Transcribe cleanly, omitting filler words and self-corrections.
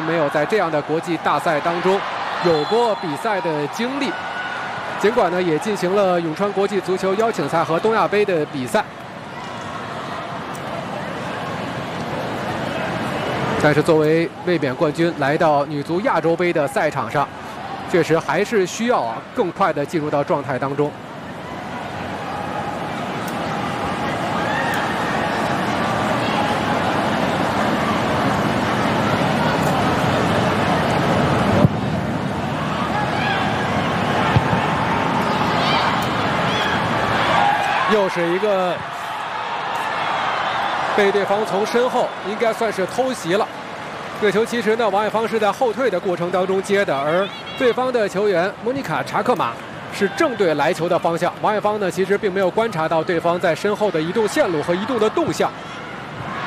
没有在这样的国际大赛当中有过比赛的经历。尽管呢，也进行了永川国际足球邀请赛和东亚杯的比赛，但是作为卫冕冠军来到女足亚洲杯的赛场上，确实还是需要更快的进入到状态当中。又是一个被对方从身后应该算是偷袭了。这个球其实呢，王艳芳是在后退的过程当中接的，而对方的球员莫妮卡·查克马是正对来球的方向。王艳芳呢，其实并没有观察到对方在身后的移动线路和移动的动向，